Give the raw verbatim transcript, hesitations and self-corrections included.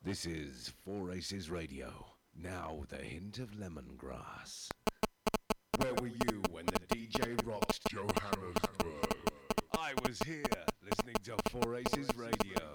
This is Four Aces Radio, now with a hint of lemongrass. Where were you when the D J rocked Johannesburg? I was here, listening to Four Aces Radio.